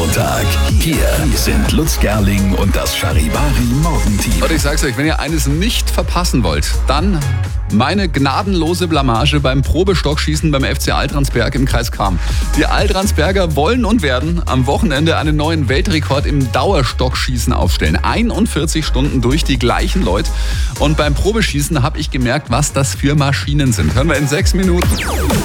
Montag. Hier sind Lutz Gerling und das Charivari Morgenteam. Und ich sag's euch, wenn ihr eines nicht verpassen wollt, dann meine gnadenlose Blamage beim Probestockschießen beim FC Altransberg im Kreis Cham. Die Altransberger wollen und werden am Wochenende einen neuen Weltrekord im Dauerstockschießen aufstellen. 41 Stunden durch die gleichen Leute. Und beim Probeschießen habe ich gemerkt, was das für Maschinen sind. Hören wir in 6 Minuten.